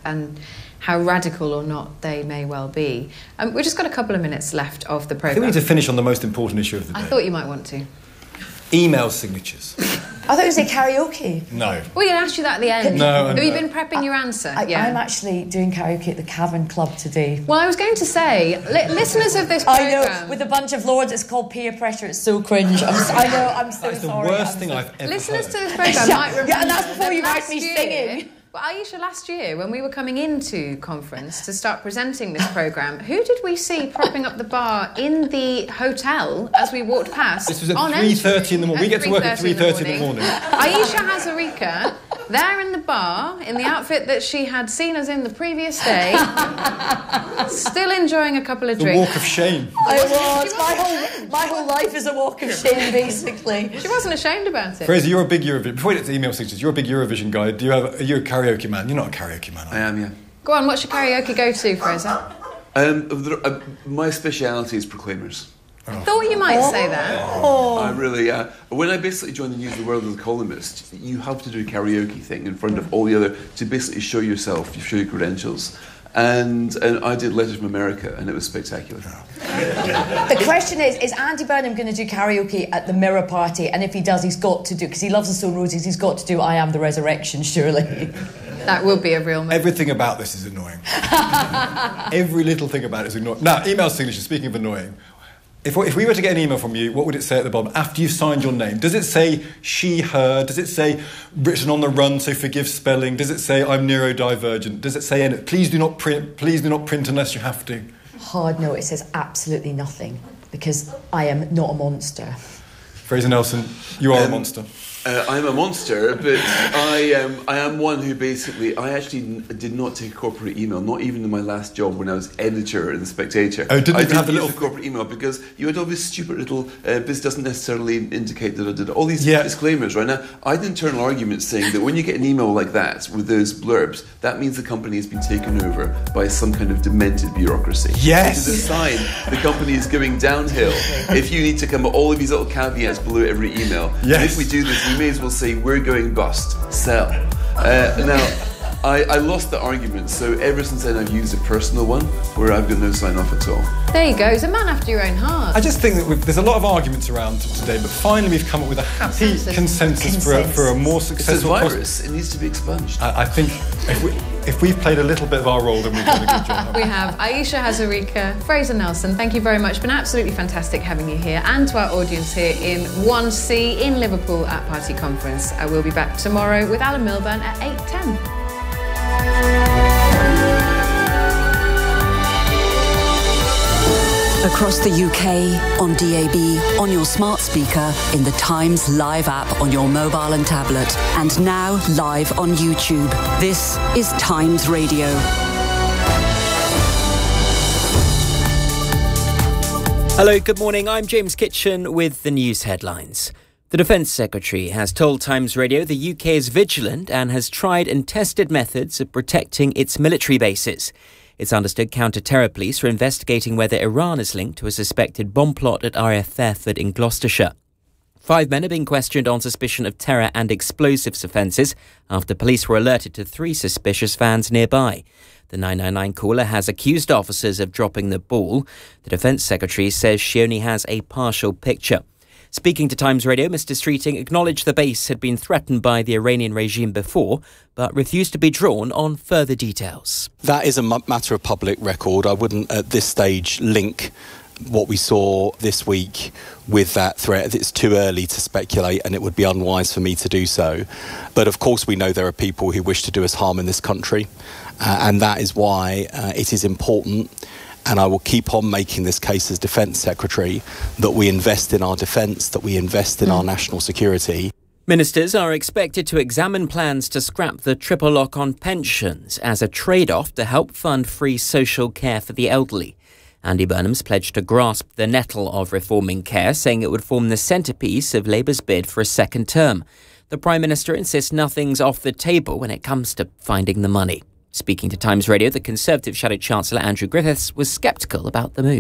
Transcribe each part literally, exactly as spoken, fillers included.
and how radical or not they may well be. Um, we've just got a couple of minutes left of the programme. I think we need to finish on the most important issue of the day. I thought you might want to. Email signatures. I thought you said karaoke. No. Well, you asked you that at the end. No. Have you no. been prepping your answer? I, yeah. I'm actually doing karaoke at the Cavern Club today. Well, I was going to say, li- listeners of this programme... I know, with a bunch of lords, it's called peer pressure. It's so cringe. I'm so, I know, I'm so That's the sorry. worst I'm thing so... I've ever Listeners heard. to this programme Yeah, might remember... yeah, and that's before you that heard me year, singing. Well, Aisha, last year, when we were coming into conference to start presenting this programme, who did we see propping up the bar in the hotel as we walked past? This was at on three thirty in the morning. At We get to work at three thirty in the morning. Aisha Hazarika, there in the bar, in the outfit that she had seen us in the previous day, still enjoying a couple of The drinks. walk of shame. I was. My whole, my whole life is a walk of shame, basically. She wasn't ashamed about it. Fraser, you're a big Eurovision... Before we get to email signatures, you're a big Eurovision guy. Do you have... Are you a karaoke man? You're not a karaoke man, are you? I am, yeah. Go on, what's your karaoke go-to, Fraser? Um, there- uh, my speciality is Proclaimers. I thought you might say that. Oh. I really, uh, when I basically joined the News of the World as a columnist, you have to do a karaoke thing in front of all the other, to basically show yourself, you show your credentials. And, and I did Letters from America, and it was spectacular. The question is, is Andy Burnham going to do karaoke at the Mirror Party? And if he does, he's got to do, because he loves the Stone Roses, he's got to do I Am the Resurrection, surely. That will be a real moment. Everything about this is annoying. Every little thing about it is annoying. Now, email signature, speaking of annoying, if, if we were to get an email from you, what would it say at the bottom after you've signed your name? Does it say she, her? Does it say written on the run, so forgive spelling? Does it say I'm neurodivergent? Does it say anything? Please do not print, please do not print unless you have to. Hard no, it says absolutely nothing, because I am not a monster. Fraser Nelson, you are Um, a monster. Uh, I'm a monster, but I um, I am one who basically, I actually n- did not take a corporate email, not even in my last job when I was editor in The Spectator. Oh, didn't I even didn't have the use little- a corporate email because you had all this stupid little, uh, this doesn't necessarily indicate that I did all these Yeah. disclaimers, right? Now, I had an internal argument saying that when you get an email like that with those blurbs, that means the company has been taken over by some kind of demented bureaucracy. Yes. It is a sign the company is going downhill if you need to come up with all of these little caveats below every email. Yes. And if we do this, we may as well say we're going bust, sell. Uh, now, I, I lost the argument, so ever since then I've used a personal one where I've got no sign off at all. There you go. He's a man after your own heart. I just think that we've, there's a lot of arguments around today, but finally we've come up with a happy Consensus. consensus, for, a, for a more It's a successful... pos- virus, it needs to be expunged. I, I think if, we, if we've played a little bit of our role, then we've done a good job. We have Aisha Hazarika, Fraser Nelson, thank you very much. Been absolutely fantastic having you here, and to our audience here in one C in Liverpool at Party Conference. I will be back tomorrow with Alan Milburn at eight ten. Across the U K, on D A B, on your smart speaker, in the Times Live app on your mobile and tablet, and now live on YouTube. This is Times Radio. Hello, good morning. I'm James Kitchen with the news headlines. The Defence Secretary has told Times Radio the U K is vigilant and has tried and tested methods of protecting its military bases. It's understood counter-terror police are investigating whether Iran is linked to a suspected bomb plot at R A F Fairford in Gloucestershire. Five men are being questioned on suspicion of terror and explosives offences after police were alerted to three suspicious vans nearby. The nine nine nine caller has accused officers of dropping the ball. The Defence Secretary says she only has a partial picture. Speaking to Times Radio, Mr Streeting acknowledged the base had been threatened by the Iranian regime before, but refused to be drawn on further details. That is a m- matter of public record. I wouldn't at this stage link what we saw this week with that threat. It's too early to speculate, and it would be unwise for me to do so. But of course we know there are people who wish to do us harm in this country, uh, and that is why uh, it is important, and I will keep on making this case as Defence Secretary, that we invest in our defence, that we invest in mm. our national security. Ministers are expected to examine plans to scrap the triple lock on pensions as a trade-off to help fund free social care for the elderly. Andy Burnham's pledged to grasp the nettle of reforming care, saying it would form the centrepiece of Labour's bid for a second term. The Prime Minister insists nothing's off the table when it comes to finding the money. Speaking to Times Radio, the Conservative Shadow Chancellor Andrew Griffiths was sceptical about the move.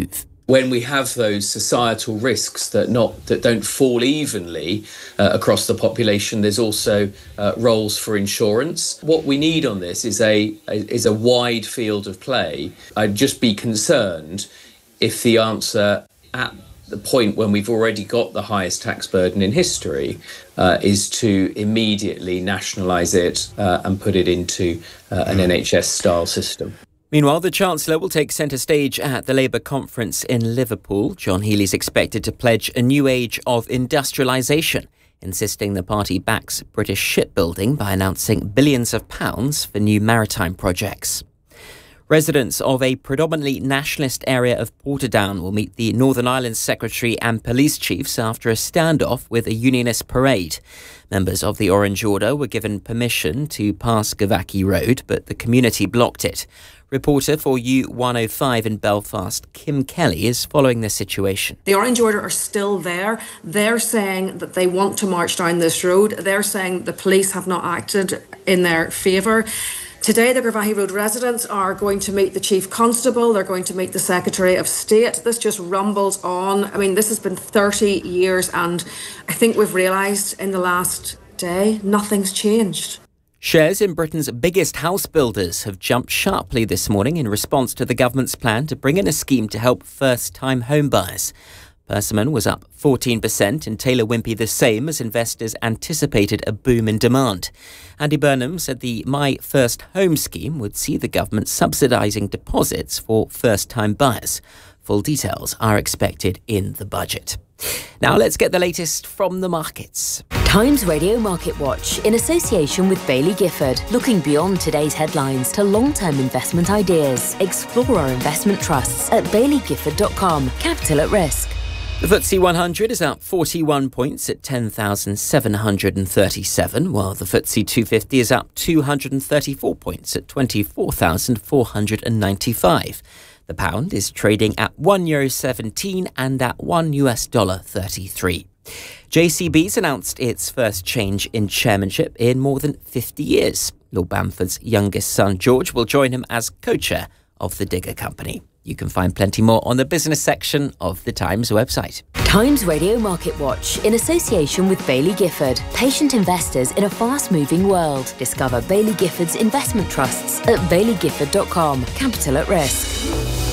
when we have those societal risks that not that don't fall evenly uh, across the population, there's also uh, roles for insurance. What we need on this is a, a is a wide field of play. I'd just be concerned if the answer at the point when we've already got the highest tax burden in history uh, is to immediately nationalise it uh, and put it into uh, an N H S-style system. Meanwhile, the Chancellor will take centre stage at the Labour conference in Liverpool. John Healey's expected to pledge a new age of industrialisation, insisting the party backs British shipbuilding by announcing billions of pounds for new maritime projects. Residents of a predominantly nationalist area of Portadown will meet the Northern Ireland Secretary and police chiefs after a standoff with a unionist parade. Members of the Orange Order were given permission to pass Gavaki Road, but the community blocked it. Reporter for U one oh five in Belfast, Kim Kelly, is following the situation. The Orange Order are still there. They're saying that they want to march down this road. They're saying the police have not acted in their favour. Today, the Gavaki Road residents are going to meet the Chief Constable. They're going to meet the Secretary of State. This just rumbles on. I mean, this has been thirty years, and I think we've realised in the last day, nothing's changed. Shares in Britain's biggest house builders have jumped sharply this morning in response to the government's plan to bring in a scheme to help first-time home buyers. Persimmon was up fourteen percent and Taylor Wimpey the same as investors anticipated a boom in demand. Andy Burnham said the My First Home scheme would see the government subsidising deposits for first-time buyers. Full details are expected in the budget. Now let's get the latest from the markets. Times Radio Market Watch, in association with Baillie Gifford, looking beyond today's headlines to long-term investment ideas. Explore our investment trusts at baillie gifford dot com. Capital at risk. The F T S E one hundred is up forty-one points at ten thousand seven hundred thirty-seven, while the F T S E two fifty is up two hundred thirty-four points at twenty-four thousand four hundred ninety-five. The pound is trading at one euro seventeen and at one US dollar thirty-three. J C B's announced its first change in chairmanship in more than fifty years. Lord Bamford's youngest son, George, will join him as co-chair of the Digger Company. You can find plenty more on the business section of the Times website. Times Radio Market Watch, in association with Baillie Gifford. Patient investors in a fast-moving world. Discover Baillie Gifford's investment trusts at baillie gifford dot com. Capital at risk.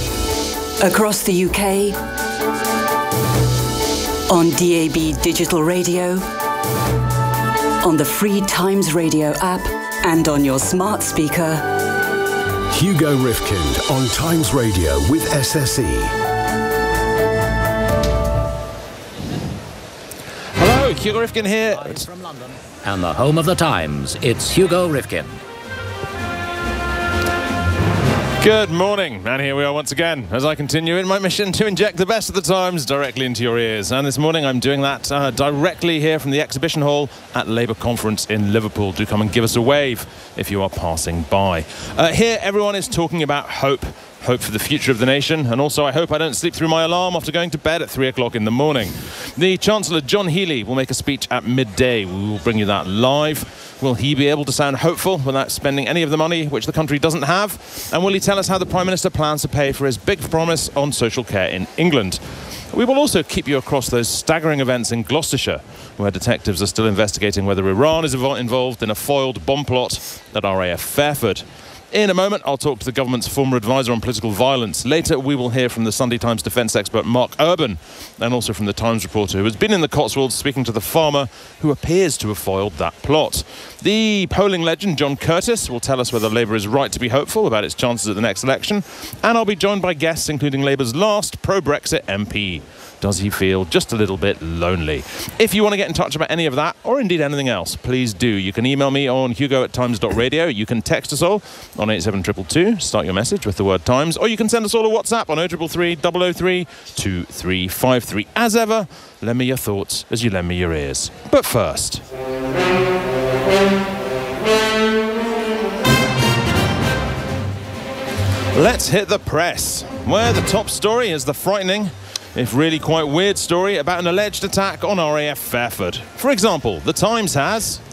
Across the U K, on D A B digital radio, on the free Times Radio app, and on your smart speaker. Hugo Rifkind on Times Radio with S S E. Hello, Hugo Rifkind here. From London. And the home of the Times, it's Hugo Rifkind. Good morning, and here we are once again as I continue in my mission to inject the best of the Times directly into your ears. And this morning I'm doing that uh, directly here from the exhibition hall at Labour Conference in Liverpool. Do come and give us a wave if you are passing by. Uh, here everyone is talking about hope. Hope for the future of the nation, and also I hope I don't sleep through my alarm after going to bed at three o'clock in the morning. The Chancellor, John Healey, will make a speech at midday. We will bring you that live. Will he be able to sound hopeful without spending any of the money which the country doesn't have? And will he tell us how the Prime Minister plans to pay for his big promise on social care in England? We will also keep you across those staggering events in Gloucestershire, where detectives are still investigating whether Iran is involved in a foiled bomb plot at R A F Fairford. In a moment, I'll talk to the government's former advisor on political violence. Later, we will hear from the Sunday Times defence expert Mark Urban, and also from the Times reporter who has been in the Cotswolds speaking to the farmer who appears to have foiled that plot. The polling legend, John Curtis, will tell us whether Labour is right to be hopeful about its chances at the next election. And I'll be joined by guests, including Labour's last pro-Brexit M P. Does he feel just a little bit lonely? If you want to get in touch about any of that, or indeed anything else, please do. You can email me on hugo at times dot radio. You can text us all on eight seven two two two. Start your message with the word Times. Or you can send us all a WhatsApp on oh three three three, double oh three, two three five three. As ever, lend me your thoughts as you lend me your ears. But first... let's hit the press, where the top story is the frightening, if really quite weird story about an alleged attack on R A F Fairford. For example, the Times has...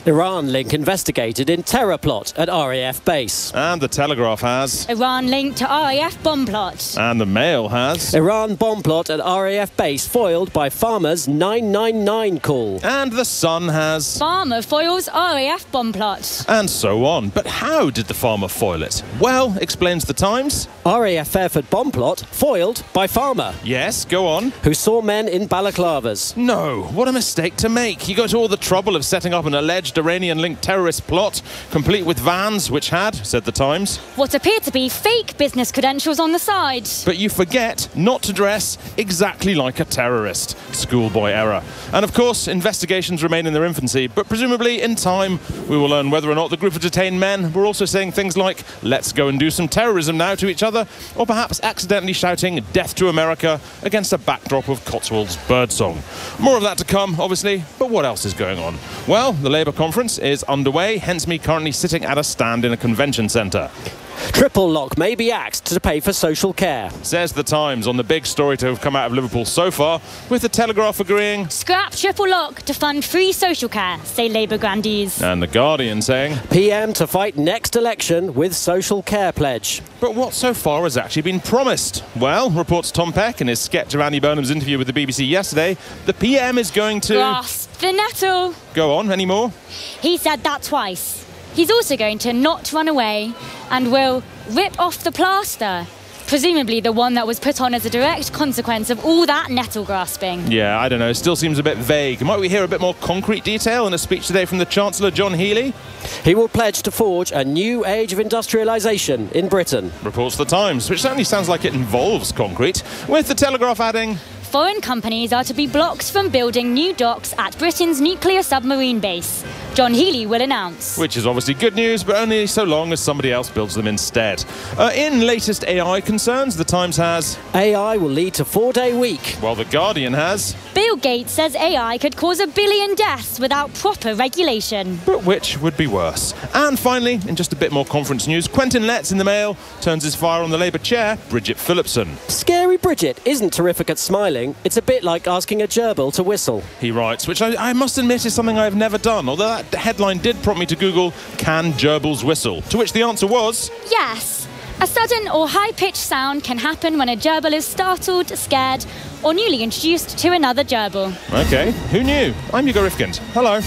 Iran link investigated in terror plot at R A F base. And the Telegraph has. Iran linked to R A F bomb plot. And the Mail has. Iran bomb plot at R A F base foiled by farmers' nine nine nine call. And the Sun has. Farmer foils R A F bomb plot. And so on. But how did the farmer foil it? Well, explains the Times. R A F Fairford bomb plot foiled by farmer. Yes, go on. Who saw men in balaclavas. No, what a mistake to make. He got to all the trouble of setting up an alleged Iranian-linked terrorist plot, complete with vans, which had, said the Times, what appeared to be fake business credentials on the side. But you forget not to dress exactly like a terrorist. Schoolboy error. And of course, investigations remain in their infancy, but presumably in time we will learn whether or not the group of detained men were also saying things like, let's go and do some terrorism now to each other, or perhaps accidentally shouting death to America against a backdrop of Cotswolds birdsong. More of that to come, obviously, but what else is going on? Well, the Labour conference is underway, hence me currently sitting at a stand in a convention centre. Triple lock may be axed to pay for social care, says the Times on the big story to have come out of Liverpool so far, with the Telegraph agreeing, scrap triple lock to fund free social care, say Labour grandees. And the Guardian saying, P M to fight next election with social care pledge. But what so far has actually been promised? Well, reports Tom Peck in his sketch of Andy Burnham's interview with the B B C yesterday, the P M is going to grasp the nettle. Go on, any more? He said that twice. He's also going to not run away and will rip off the plaster, presumably the one that was put on as a direct consequence of all that nettle grasping. Yeah, I don't know, it still seems a bit vague. Might we hear a bit more concrete detail in a speech today from the Chancellor, John Healey? He will pledge to forge a new age of industrialisation in Britain, reports the Times, which certainly sounds like it involves concrete, with the Telegraph adding, foreign companies are to be blocked from building new docks at Britain's nuclear submarine base. John Healey will announce. Which is obviously good news, but only so long as somebody else builds them instead. Uh, in latest A I concerns, the Times has, A I will lead to four-day week. While the Guardian has, Bill Gates says A I could cause a billion deaths without proper regulation. But which would be worse? And finally, in just a bit more conference news, Quentin Letts in the Mail turns his fire on the Labour chair, Bridget Phillipson. Scary Bridget isn't terrific at smiling. It's a bit like asking a gerbil to whistle. He writes, which I, I must admit is something I've never done, although that headline did prompt me to Google, can gerbils whistle? To which the answer was, yes. A sudden or high-pitched sound can happen when a gerbil is startled, scared, or newly introduced to another gerbil. OK, who knew? I'm Hugo Rifkind. Hello.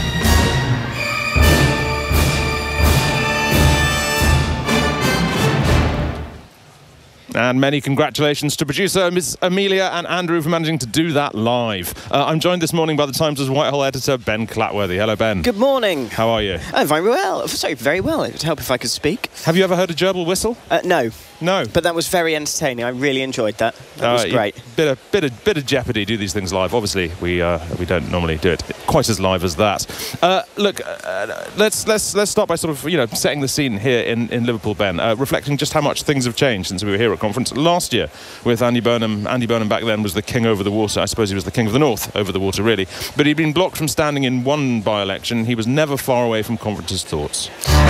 And many congratulations to producer Miz Amelia and Andrew for managing to do that live. Uh, I'm joined this morning by the Times' Whitehall editor, Ben Clatworthy. Hello, Ben. Good morning. How are you? I'm very well. Sorry, very well. It would help if I could speak. Have you ever heard a gerbil whistle? Uh, no. No. But that was very entertaining. I really enjoyed that. That uh, was great. Bit of, bit, of, bit of jeopardy, do these things live. Obviously, we uh, we don't normally do it quite as live as that. Uh, look, uh, let's let's let's start by sort of, you know, setting the scene here in, in Liverpool, Ben, uh, reflecting just how much things have changed since we were here at conference last year with Andy Burnham. Andy Burnham back then was the king over the water. I suppose he was the king of the north over the water, really. But he'd been blocked from standing in one by-election. He was never far away from conference's thoughts.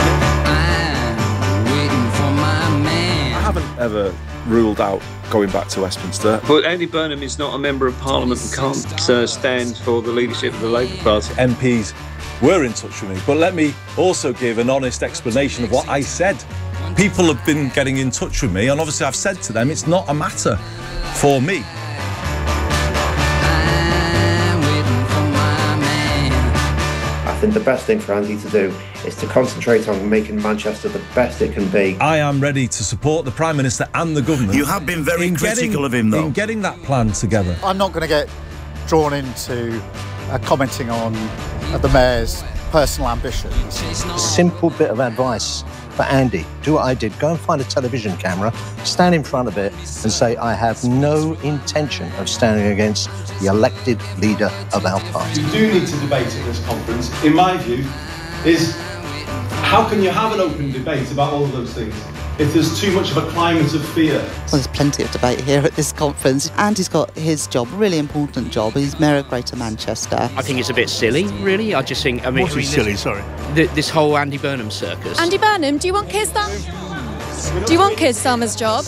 I haven't ever ruled out going back to Westminster. But Andy Burnham is not a member of Parliament and can't uh, stand for the leadership of the Labour Party. M Ps were in touch with me, but let me also give an honest explanation of what I said. People have been getting in touch with me, and obviously I've said to them it's not a matter for me. I think the best thing for Andy to do is to concentrate on making Manchester the best it can be. I am ready to support the Prime Minister and the government. You have been very critical getting, of him, though. In getting that plan together. I'm not going to get drawn into uh, commenting on uh, the Mayor's personal ambitions. Simple bit of advice for Andy. Do what I did. Go and find a television camera, stand in front of it and say, I have no intention of standing against the elected leader of our party. You do need to debate at this conference, in my view, is how can you have an open debate about all of those things if there's too much of a climate of fear? Well, there's plenty of debate here at this conference. Andy's got his job, a really important job. He's Mayor of Greater Manchester. I think it's a bit silly, really. I just think, I mean... What is silly, sorry? Th this whole Andy Burnham circus. Andy Burnham, do you want Keir Starmer? Do you want Keir Starmer's job?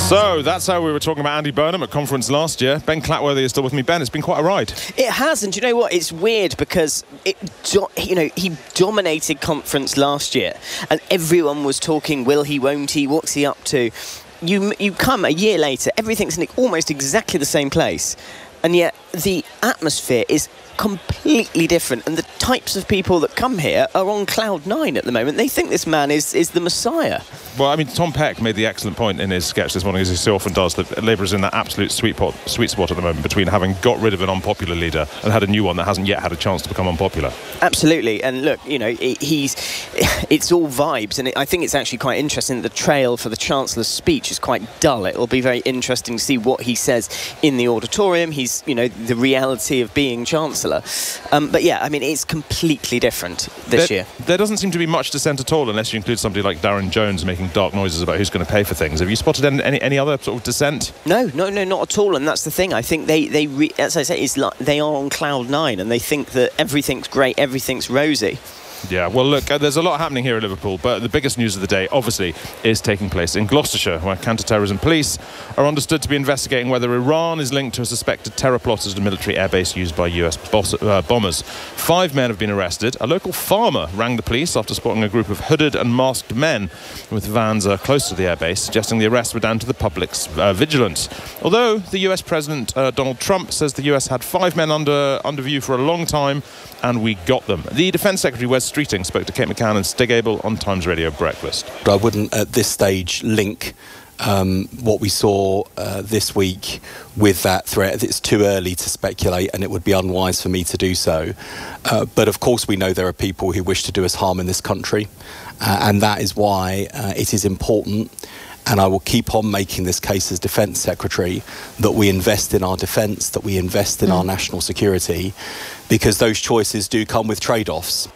So that's how we were talking about Andy Burnham at conference last year. Ben Clatworthy is still with me. Ben, it's been quite a ride. It has, and do you know what? It's weird because it, do, you know, he dominated conference last year, and everyone was talking, will he, won't he, what's he up to? You you come a year later, everything's in almost exactly the same place, and yet the atmosphere is completely different, and the types of people that come here are on cloud nine at the moment. They think this man is, is the Messiah. Well, I mean, Tom Peck made the excellent point in his sketch this morning, as he so often does, that Labour is in that absolute sweet, pot, sweet spot at the moment between having got rid of an unpopular leader and had a new one that hasn't yet had a chance to become unpopular. Absolutely, and look, you know, he's it's all vibes, and I think it's actually quite interesting that the trail for the Chancellor's speech is quite dull. It'll be very interesting to see what he says in the auditorium. He's, you know, the reality of being Chancellor. Um, but yeah, I mean, it's completely different this there, year. There doesn't seem to be much dissent at all, unless you include somebody like Darren Jones making dark noises about who's going to pay for things. Have you spotted any, any, any other sort of dissent? No, no, no, not at all. And that's the thing. I think they, they re- as I say, it's like they are on cloud nine, and they think that everything's great, everything's rosy. Yeah, well, look, uh, there's a lot happening here at Liverpool, but the biggest news of the day, obviously, is taking place in Gloucestershire, where counter-terrorism police are understood to be investigating whether Iran is linked to a suspected terror plot at a military airbase used by U S boss, uh, bombers. Five men have been arrested. A local farmer rang the police after spotting a group of hooded and masked men with vans uh, close to the airbase, suggesting the arrests were down to the public's uh, vigilance. Although the U S President uh, Donald Trump says the U S had five men under, under view for a long time, and we got them. The Defence Secretary, Wes Streeting, spoke to Kate McCann and Stig Abel on Times Radio Breakfast. I wouldn't at this stage link um, what we saw uh, this week with that threat. It's too early to speculate, and it would be unwise for me to do so. Uh, but of course we know there are people who wish to do us harm in this country, uh, and that is why uh, it is important, and I will keep on making this case as Defence Secretary, that we invest in our defence, that we invest in mm. our national security, because those choices do come with trade-offs.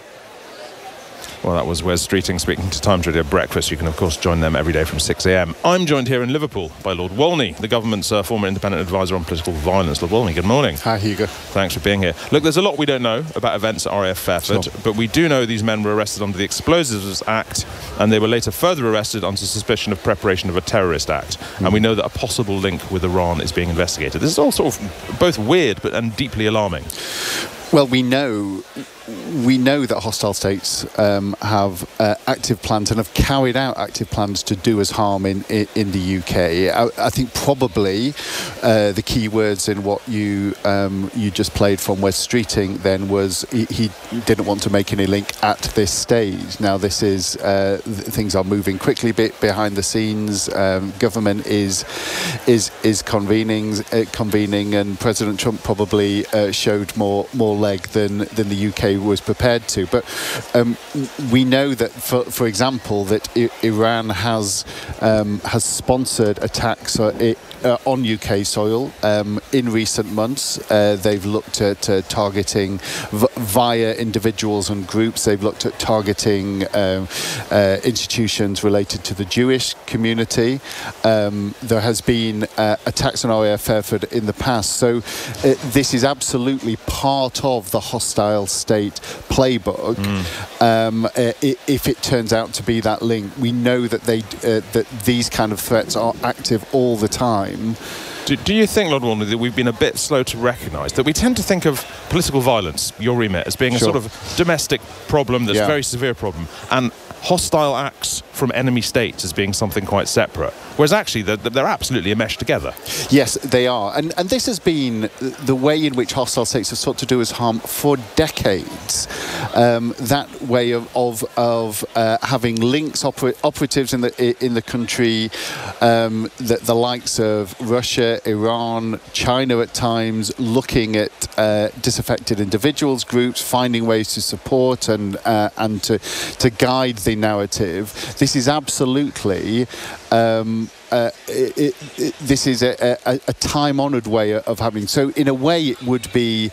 Well, that was Wes Streeting speaking to Times Radio Breakfast. You can, of course, join them every day from six a m. I'm joined here in Liverpool by Lord Wolney, the government's uh, former independent advisor on political violence. Lord Wolney, good morning. Hi, Hugo. Thanks for being here. Look, there's a lot we don't know about events at R A F Fairford, sure. but we do know these men were arrested under the Explosives Act, and they were later further arrested under suspicion of preparation of a terrorist act. Mm. And we know that a possible link with Iran is being investigated. This is all sort of both weird but and deeply alarming. Well, we know we know that hostile states um, have uh, active plans and have carried out active plans to do us harm in in, in the U K. I, I think probably uh, the key words in what you um, you just played from Wes Streeting then was he, he didn't want to make any link at this stage. Now this is uh, th- things are moving quickly bit behind the scenes. Um, government is is is convening uh, convening, and President Trump probably uh, showed more more leg than than the U K was prepared to. But um, we know that, for for example, that I- Iran has um, has sponsored attacks uh, it, uh, on U K soil um, in recent months. Uh, they've looked at uh, targeting v- via individuals and groups. They've looked at targeting um, uh, institutions related to the Jewish community. Um, there has been uh, attacks on R A F Fairford in the past. So uh, this is absolutely part of the hostile state playbook. Mm. Um, uh, if it turns out to be that link, we know that they uh, that these kind of threats are active all the time. Do, do you think, Lord Wolney, that we've been a bit slow to recognise that we tend to think of political violence, your remit, as being a Sure. sort of domestic problem that's Yeah. a very severe problem, and hostile acts from enemy states as being something quite separate, whereas actually they're, they're absolutely enmeshed together? Yes, they are. And and this has been the way in which hostile states have sought to do us harm for decades. Um, that way of of, of uh, having links, oper- operatives in the in the country, um, the, the likes of Russia, Iran, China at times, looking at uh, disaffected individuals, groups, finding ways to support and uh, and to to guide the narrative. This is absolutely um, uh, it, it, it, this is a, a, a time-honoured way of having. So in a way it would be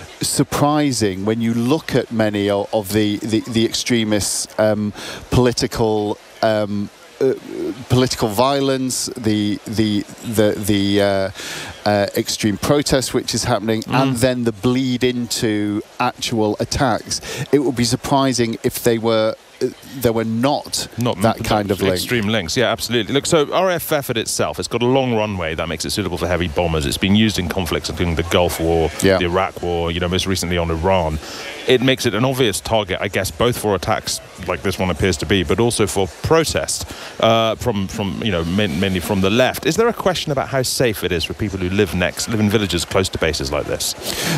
surprising when you look at many of, of the, the, the extremists um, political um, Uh, political violence, the the the the uh, uh, extreme protest which is happening, mm. and then the bleed into actual attacks. It would be surprising if they were there were not, not that kind of link. Extreme links, yeah, absolutely. Look, so R A F effort itself, it's got a long runway that makes it suitable for heavy bombers. It's been used in conflicts including the Gulf War, yeah. the Iraq War, you know, most recently on Iran. It makes it an obvious target, I guess, both for attacks like this one appears to be, but also for protest uh, from, from, you know, mainly from the left. Is there a question about how safe it is for people who live next, live in villages close to bases like this?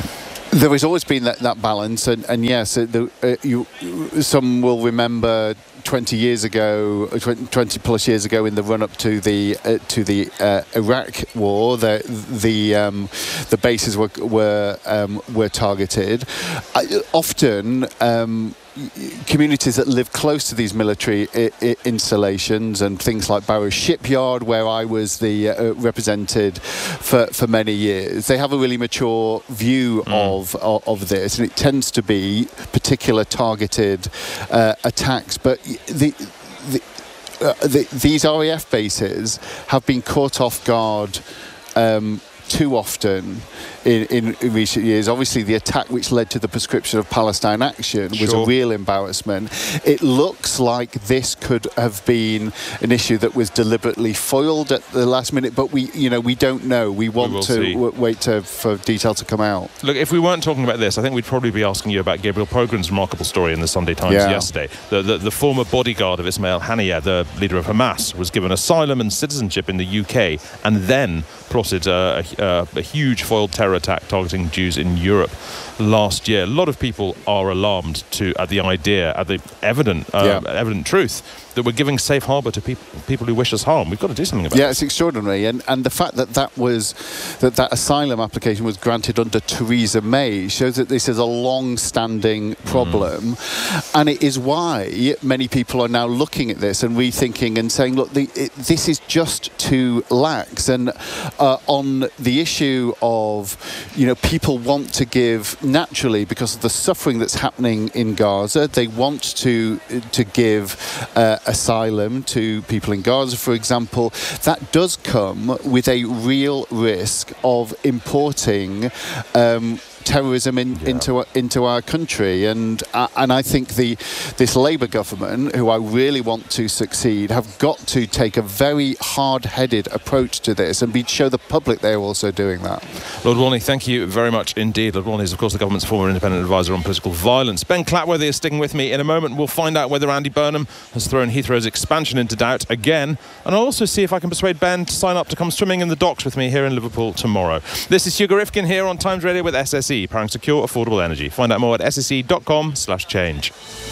There has always been that, that balance, and, and yes, the, uh, you, some will remember twenty years ago, twenty plus years ago, in the run-up to the uh, to the uh, Iraq War, the the um, the bases were were um, were targeted. I, often. Um, communities that live close to these military I- I installations and things like Barrow Shipyard, where I was the uh, represented for, for many years, they have a really mature view mm. of, of of this, and it tends to be particular targeted uh, attacks. But the the, uh, the these R A F bases have been caught off guard um, too often in, in, in recent years. Obviously, the attack which led to the prescription of Palestine Action was sure. a real embarrassment. It looks like this could have been an issue that was deliberately foiled at the last minute, but we, you know, we don't know. We want we to w- wait to, for detail to come out. Look, if we weren't talking about this, I think we'd probably be asking you about Gabriel Progran's remarkable story in the Sunday Times yeah. yesterday. The, the, the former bodyguard of Ismail Haniyeh, the leader of Hamas, was given asylum and citizenship in the U K, and then plotted uh, a, uh, a huge foiled terror attack targeting Jews in Europe last year. A lot of people are alarmed to at the idea, at the evident, uh, yeah. evident truth that we're giving safe harbour to people people who wish us harm. We've got to do something about it. Yeah, it's extraordinary, and and the fact that that was that that asylum application was granted under Theresa May shows that this is a long-standing problem, mm. and it is why many people are now looking at this and rethinking and saying, look, the, it, this is just too lax. And uh, on the issue of, you know, people want to give naturally because of the suffering that's happening in Gaza, they want to to give uh, asylum to people in Gaza, for example. That does come with a real risk of importing um, terrorism in, yeah. into into our country, and uh, and I think the this Labour government, who I really want to succeed, have got to take a very hard-headed approach to this and be show the public they're also doing that. Lord Walney, thank you very much indeed. Lord Walney is, of course, the government's former independent advisor on political violence. Ben Clatworthy is sticking with me. In a moment, we'll find out whether Andy Burnham has thrown Heathrow's expansion into doubt again, and I'll also see if I can persuade Ben to sign up to come swimming in the docks with me here in Liverpool tomorrow. This is Hugo Rifkin here on Times Radio with S S E, powering secure, affordable energy. Find out more at s s e dot com slash change.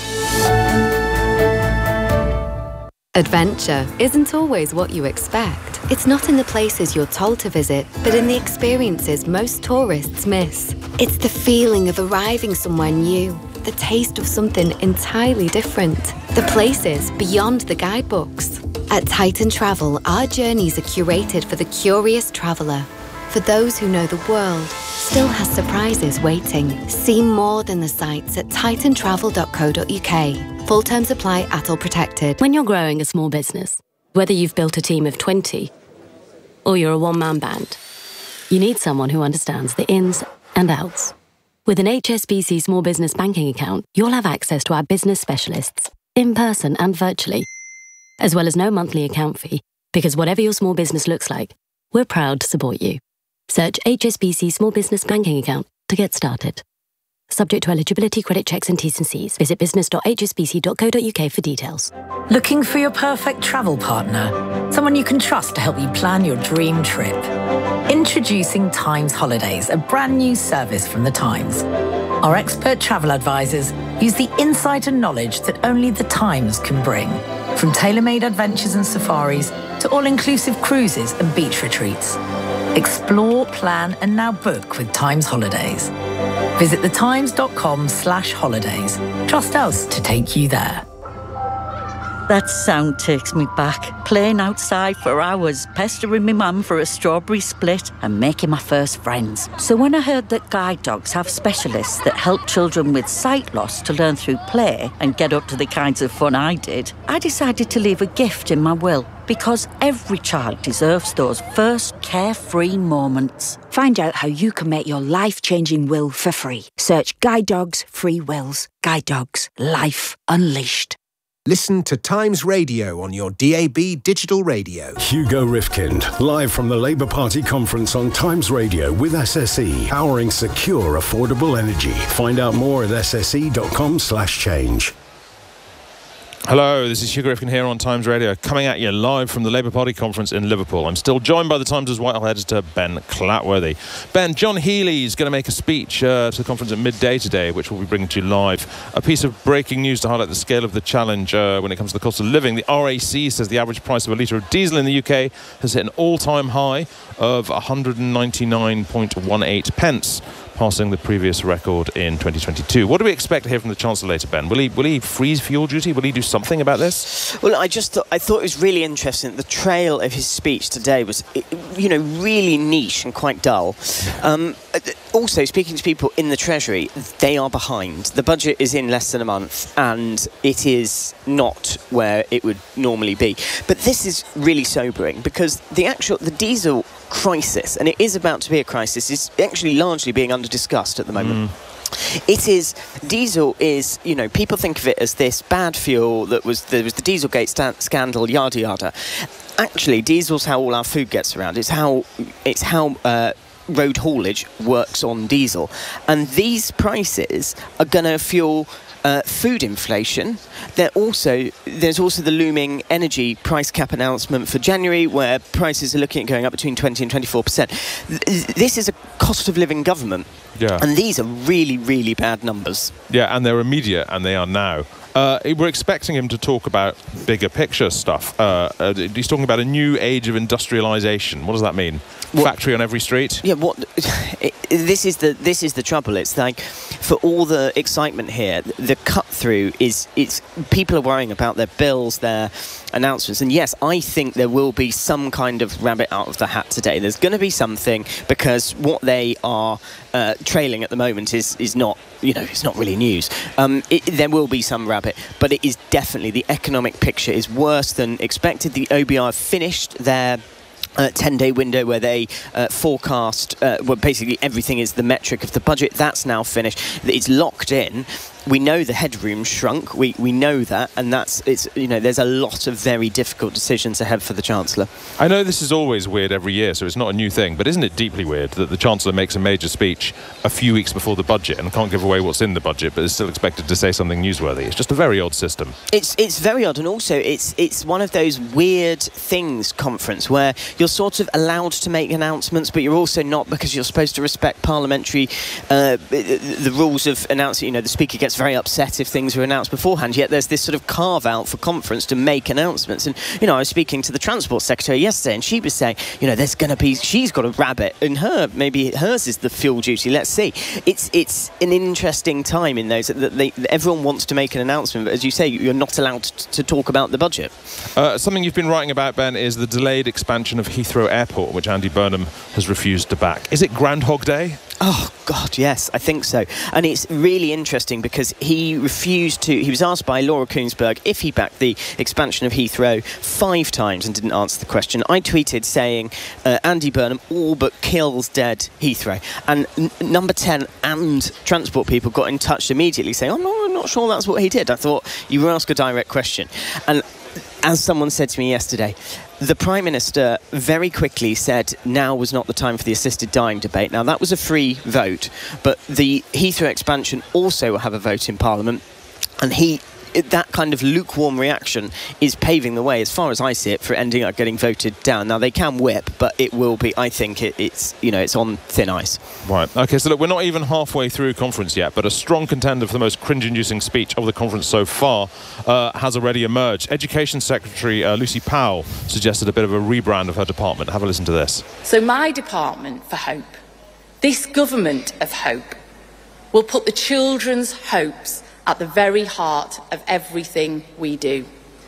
Adventure isn't always what you expect. It's not in the places you're told to visit, but in the experiences most tourists miss. It's the feeling of arriving somewhere new, the taste of something entirely different, the places beyond the guidebooks. At Titan Travel, our journeys are curated for the curious traveller, for those who know the world still has surprises waiting. See more than the sights at titan travel dot co dot u k. Full terms apply at all protected. When you're growing a small business, whether you've built a team of twenty or you're a one-man band, you need someone who understands the ins and outs. With an H S B C Small Business Banking account, you'll have access to our business specialists, in person and virtually, as well as no monthly account fee, because whatever your small business looks like, we're proud to support you. Search H S B C Small Business Banking Account to get started. Subject to eligibility, credit checks and T's and C's. Visit business dot h s b c dot co dot u k for details. Looking for your perfect travel partner? Someone you can trust to help you plan your dream trip. Introducing Times Holidays, a brand new service from the Times. Our expert travel advisors use the insight and knowledge that only the Times can bring. From tailor-made adventures and safaris to all-inclusive cruises and beach retreats. Explore, plan, and now book with Times Holidays. Visit the times dot com slash holidays. Trust us to take you there. That sound takes me back. Playing outside for hours, pestering my mum for a strawberry split and making my first friends. So when I heard that guide dogs have specialists that help children with sight loss to learn through play and get up to the kinds of fun I did, I decided to leave a gift in my will. Because every child deserves those first carefree moments. Find out how you can make your life-changing will for free. Search Guide Dogs Free Wills. Guide Dogs. Life Unleashed. Listen to Times Radio on your D A B digital radio. Hugo Rifkind, live from the Labour Party conference on Times Radio with S S E, powering secure, affordable energy. Find out more at s s e dot com slash change. Hello, this is Hugo Rifkind here on Times Radio, coming at you live from the Labour Party conference in Liverpool. I'm still joined by the Times' Whitehall editor, Ben Clatworthy. Ben, John Healey is going to make a speech uh, to the conference at midday today, which we'll be bringing to you live. A piece of breaking news to highlight the scale of the challenge uh, when it comes to the cost of living. The R A C says the average price of a litre of diesel in the U K has hit an all-time high of one hundred ninety-nine point one eight pence. Passing the previous record in twenty twenty-two. What do we expect to hear from the Chancellor later, Ben? Will he will he freeze fuel duty? Will he do something about this? Well, I just thought, I thought it was really interesting. The trail of his speech today was, you know, really niche and quite dull. Um, also, speaking to people in the Treasury, they are behind. The budget is in less than a month, and it is not where it would normally be. But this is really sobering because the actual the diesel crisis, and it is about to be a crisis, is actually largely being under discussed at the moment. Mm. It is, diesel is, you know, people think of it as this bad fuel that was, there was the Dieselgate sta- scandal, yada yada. Actually, diesel's how all our food gets around. It's how, it's how uh, road haulage works on diesel. And these prices are going to fuel Uh, food inflation. There also, there's also the looming energy price cap announcement for January, where prices are looking at going up between twenty and twenty-four percent. Th- this is a cost of living government. Yeah. And these are really, really bad numbers. Yeah, and they're immediate, and they are now. Uh, we're expecting him to talk about bigger picture stuff. Uh, uh, he's talking about a new age of industrialisation. What does that mean? What? Factory on every street? Yeah, what? It, this is the this is the trouble. It's like, for all the excitement here, the cut through is it's people are worrying about their bills, their announcements, and yes, I think there will be some kind of rabbit out of the hat today. There's going to be something, because what they are uh, trailing at the moment is is not, you know, it's not really news. Um, it, there will be some rabbit, but it is definitely, the economic picture is worse than expected. The O B R finished their Uh, ten-day window where they uh, forecast, uh, well, basically everything is the metric of the budget. That's now finished. It's locked in. We know the headroom shrunk. We we know that, and that's it's you know there's a lot of very difficult decisions ahead for the Chancellor. I know this is always weird every year, so it's not a new thing. But isn't it deeply weird that the Chancellor makes a major speech a few weeks before the budget and can't give away what's in the budget, but is still expected to say something newsworthy? It's just a very odd system. It's it's very odd, and also it's it's one of those weird things, conference, where you're sort of allowed to make announcements, but you're also not, because you're supposed to respect parliamentary uh, the rules of announcing. You know, the Speaker gets very upset if things are announced beforehand, yet there's this sort of carve out for conference to make announcements. And, you know, I was speaking to the Transport Secretary yesterday, and she was saying, you know, there's going to be, she's got a rabbit in her, maybe hers is the fuel duty, let's see. It's it's an interesting time in those, that they, everyone wants to make an announcement, but as you say, you're not allowed to, to talk about the budget. Uh, something you've been writing about, Ben, is the delayed expansion of Heathrow Airport, which Andy Burnham has refused to back. Is it Groundhog Day? Oh, God, yes, I think so. And it's really interesting because he refused to... He was asked by Laura Koonsberg if he backed the expansion of Heathrow five times and didn't answer the question. I tweeted saying, uh, Andy Burnham all but kills dead Heathrow. And n- number ten and transport people got in touch immediately saying, oh, no, I'm not sure that's what he did. I thought, you were asked a direct question. And as someone said to me yesterday, the Prime Minister very quickly said now was not the time for the assisted dying debate. Now, that was a free vote, but the Heathrow expansion also will have a vote in Parliament, and he... that kind of lukewarm reaction is paving the way, as far as I see it, for ending up getting voted down. Now, they can whip, but it will be, I think, it, it's, you know, it's on thin ice. Right. OK, so look, we're not even halfway through conference yet, but a strong contender for the most cringe-inducing speech of the conference so far uh, has already emerged. Education Secretary uh, Lucy Powell suggested a bit of a rebrand of her department. Have a listen to this. So my department for hope, this government of hope, will put the children's hopes at the very heart of everything we do.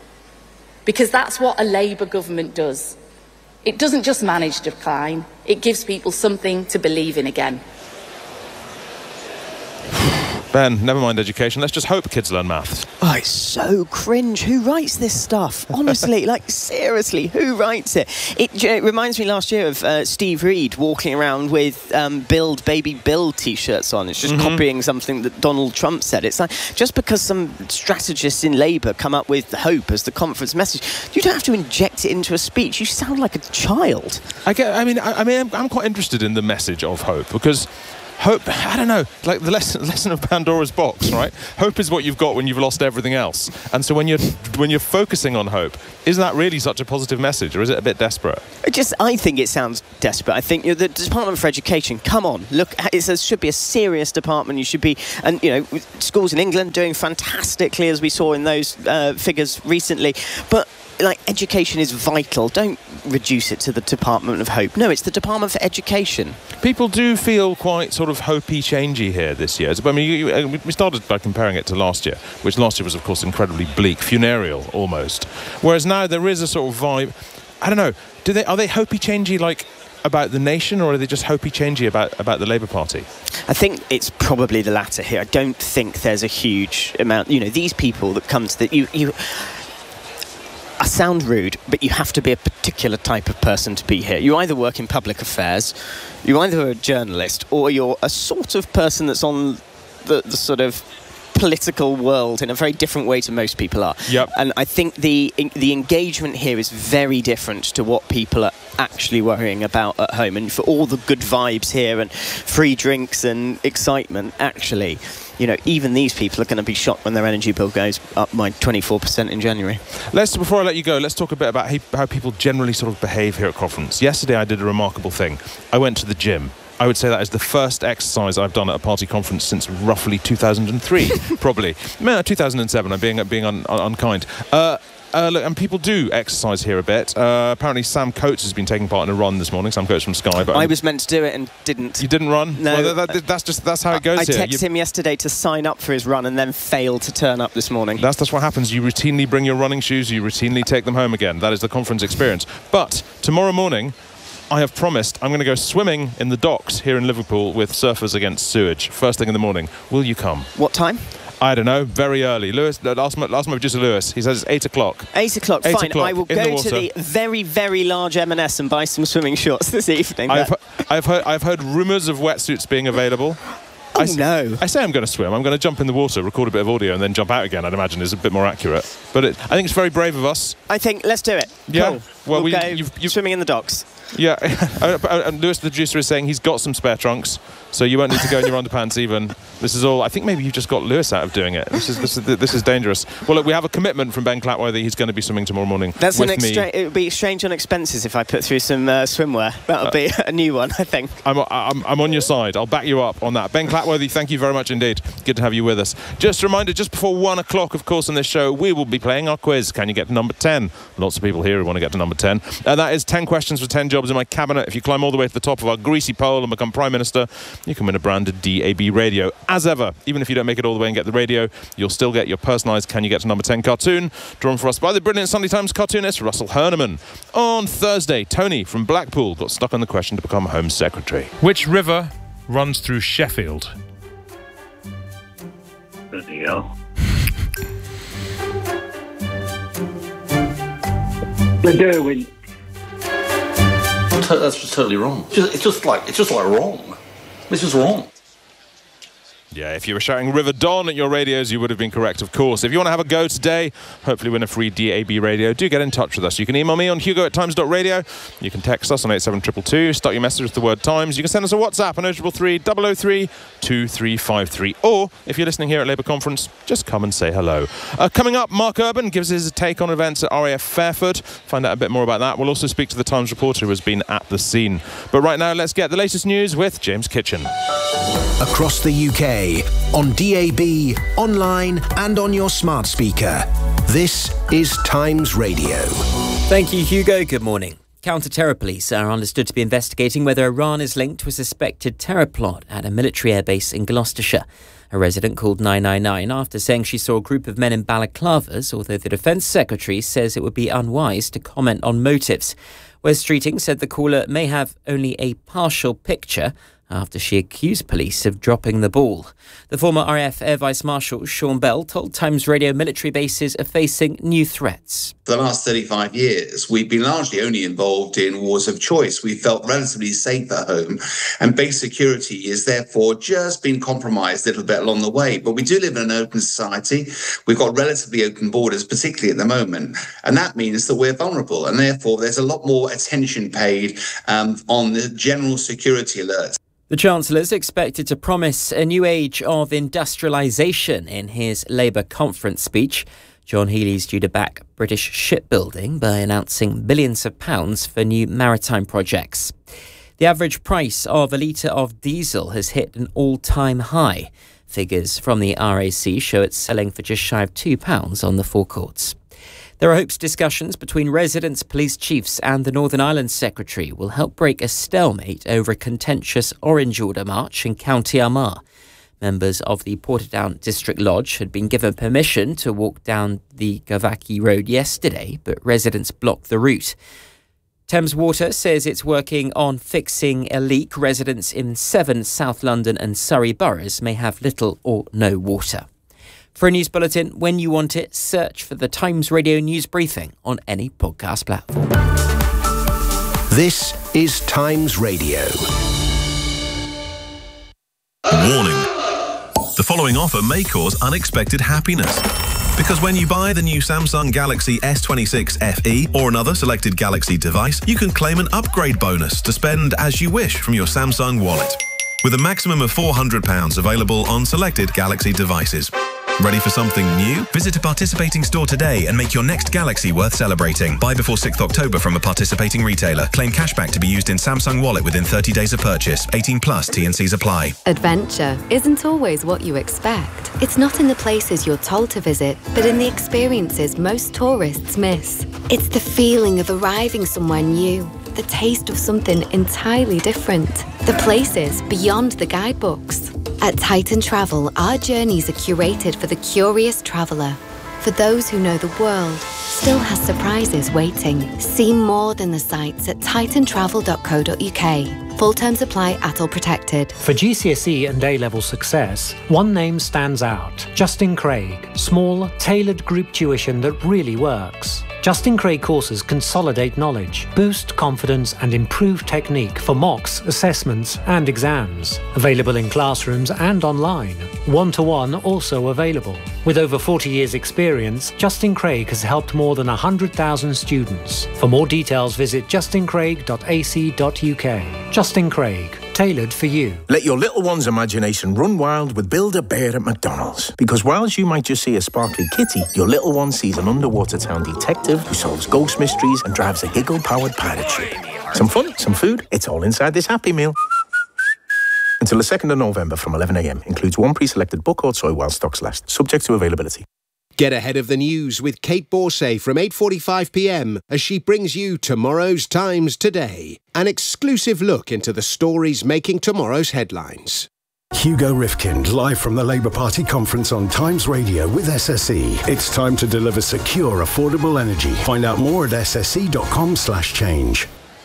Because that's what a Labour government does. It doesn't just manage decline, it gives people something to believe in again. Ben, never mind education. Let's just hope kids learn maths. Oh, it's so cringe. Who writes this stuff? Honestly, like, seriously, who writes it? It, it reminds me last year of uh, Steve Reed walking around with um, Build, Baby Build T-shirts on. It's just mm-hmm. copying something that Donald Trump said. It's like, just because some strategists in Labour come up with hope as the conference message, you don't have to inject it into a speech. You sound like a child. I get. I mean, I, I mean, I'm, I'm quite interested in the message of hope, because hope, I don't know, like the lesson, lesson of Pandora's box, right? Hope is what you've got when you've lost everything else. And so when you're when you're focusing on hope, is that really such a positive message, or is it a bit desperate? It just, I think it sounds desperate. I think, you know, the Department for Education, come on, look, it should be a serious department. You should be, and you know, schools in England doing fantastically, as we saw in those uh, figures recently. But like, education is vital. Don't reduce it to the Department of Hope. No, it's the Department for Education. People do feel quite sort of hopey changey here this year. I mean, you, you, we started by comparing it to last year, which last year was, of course, incredibly bleak, funereal almost. Whereas now there is a sort of vibe. I don't know. Do they are they hopey changey like about the nation, or are they just hopey changey about about the Labour Party? I think it's probably the latter here. I don't think there's a huge amount. You know, these people that come to the you you. I sound rude, but you have to be a particular type of person to be here. You either work in public affairs, you either are a journalist, or you're a sort of person that's on the, the sort of political world in a very different way to most people are. Yep. And I think the the engagement here is very different to what people are actually worrying about at home. And for all the good vibes here and free drinks and excitement, actually, you know, even these people are going to be shocked when their energy bill goes up by twenty-four percent in January. Let's, before I let you go, let's talk a bit about how people generally sort of behave here at conference. Yesterday I did a remarkable thing. I went to the gym. I would say that is the first exercise I've done at a party conference since roughly two thousand three, probably. No, two thousand seven, I'm being, being un, un, unkind. Uh, Uh, look, and people do exercise here a bit. Uh, apparently Sam Coates has been taking part in a run this morning. Sam Coates from Sky. But I was meant to do it and didn't. You didn't run? No. Well, that, that, that's just that's how it goes I here. texted you, him yesterday to sign up for his run and then failed to turn up this morning. That's, that's what happens. You routinely bring your running shoes, you routinely take them home again. That is the conference experience. But tomorrow morning, I have promised I'm going to go swimming in the docks here in Liverpool with Surfers Against Sewage, first thing in the morning. Will you come? What time? I don't know, very early. Lewis, last, last my producer Lewis, he says it's eight o'clock. Eight o'clock, eight fine. O'clock I will go the to the very, very large M and S and buy some swimming shorts this evening. I've, I've heard, I've heard rumours of wetsuits being available. Oh, I say, no. I say I'm going to swim. I'm going to jump in the water, record a bit of audio, and then jump out again, I'd imagine, is a bit more accurate. But it, I think it's very brave of us. I think, let's do it. Yeah. Cool. Well, we'll we, go you've, you've, swimming in the docks. Yeah. And Lewis, the producer, is saying he's got some spare trunks, so you won't need to go in your underpants even. This is all. I think maybe you've just got Lewis out of doing it. This is this is this is dangerous. Well, look, we have a commitment from Ben Clapworthy. He's going to be swimming tomorrow morning. That's with an extra- It would be strange on expenses if I put through some uh, swimwear. That would uh, be a new one, I think. I'm, I'm I'm on your side. I'll back you up on that. Ben Clapworthy, thank you very much indeed. Good to have you with us. Just a reminder, just before one o'clock, of course, on this show, we will be playing our quiz. Can you get to number ten? Lots of people here who want to get to number ten. And that is ten questions for ten jobs in my cabinet. If you climb all the way to the top of our greasy pole and become Prime Minister, you can win a branded D A B radio. As ever, even if you don't make it all the way and get the radio, you'll still get your personalised Can You Get to Number ten cartoon, drawn for us by the brilliant Sunday Times cartoonist Russell Herneman. On Thursday, Tony from Blackpool got stuck on the question to become Home Secretary. Which river runs through Sheffield? Bloody hell. The Derwent. That's just totally wrong. It's just, it's just like it's just like wrong. This is wrong. Yeah, if you were shouting River Don at your radios, you would have been correct, of course. If you want to have a go today, hopefully win a free D A B radio, do get in touch with us. You can email me on hugo at times dot radio. You can text us on eight seven two two. Start your message with the word Times. You can send us a WhatsApp on oh triple three, double oh three, two three five three. Or, if you're listening here at Labour Conference, just come and say hello. Uh, coming up, Mark Urban gives his take on events at R A F Fairford. Find out a bit more about that. We'll also speak to the Times reporter who has been at the scene. But right now, let's get the latest news with James Kitchen. Across the U K, on D A B, online and on your smart speaker. This is Times Radio. Thank you, Hugo. Good morning. Counter-terror police are understood to be investigating whether Iran is linked to a suspected terror plot at a military airbase in Gloucestershire. A resident called nine nine nine after saying she saw a group of men in balaclavas, although the Defence Secretary says it would be unwise to comment on motives. Wes Streeting said the caller may have only a partial picture after she accused police of dropping the ball. The former R A F Air Vice Marshal Sean Bell told Times Radio military bases are facing new threats. For the last thirty-five years, we've been largely only involved in wars of choice. We felt relatively safe at home, and base security is therefore just been compromised a little bit along the way. But we do live in an open society. We've got relatively open borders, particularly at the moment, and that means that we're vulnerable, and therefore there's a lot more attention paid um, on the general security alerts. The Chancellor is expected to promise a new age of industrialisation in his Labour conference speech. John Healey's due to back British shipbuilding by announcing billions of pounds for new maritime projects. The average price of a litre of diesel has hit an all-time high. Figures from the R A C show it's selling for just shy of two pounds on the forecourts. There are hopes discussions between residents, police chiefs and the Northern Ireland Secretary will help break a stalemate over a contentious Orange Order march in County Armagh. Members of the Portadown District Lodge had been given permission to walk down the Gavaki Road yesterday, but residents blocked the route. Thames Water says it's working on fixing a leak. Residents in seven South London and Surrey boroughs may have little or no water. For a news bulletin, when you want it, search for the Times Radio News Briefing on any podcast platform. This is Times Radio. Warning. The following offer may cause unexpected happiness. Because when you buy the new Samsung Galaxy S twenty-six F E or another selected Galaxy device, you can claim an upgrade bonus to spend as you wish from your Samsung wallet. With a maximum of four hundred pounds available on selected Galaxy devices. Ready for something new? Visit a participating store today and make your next Galaxy worth celebrating. Buy before sixth of October from a participating retailer. Claim cashback to be used in Samsung Wallet within thirty days of purchase. eighteen plus, T and Cs apply. Adventure isn't always what you expect. It's not in the places you're told to visit, but in the experiences most tourists miss. It's the feeling of arriving somewhere new, the taste of something entirely different, the places beyond the guidebooks. At Titan Travel, our journeys are curated for the curious traveller, for those who know the world still has surprises waiting. See more than the sights at titan travel dot co dot U K. Full terms apply at all protected. For G C S E and A-level success, one name stands out. Justin Craig. Small, tailored group tuition that really works. Justin Craig courses consolidate knowledge, boost confidence and improve technique for mocks, assessments and exams. Available in classrooms and online. One-to-one also available. With over forty years experience, Justin Craig has helped more than one hundred thousand students. For more details, visit justin craig dot a c dot u k. Justin Craig, tailored for you. Let your little one's imagination run wild with Build-A-Bear at McDonald's. Because whilst you might just see a sparkly kitty, your little one sees an underwater town detective who solves ghost mysteries and drives a giggle-powered pirate ship. Some fun, some food, it's all inside this Happy Meal. Until the second of November from eleven a m. Includes one pre-selected book or toy while stocks last. Subject to availability. Get ahead of the news with Kate Borsay from eight forty-five p m as she brings you tomorrow's Times Today. An exclusive look into the stories making tomorrow's headlines. Hugo Rifkind, live from the Labour Party conference on Times Radio with S S E. It's time to deliver secure, affordable energy. Find out more at s s e dot com slash change.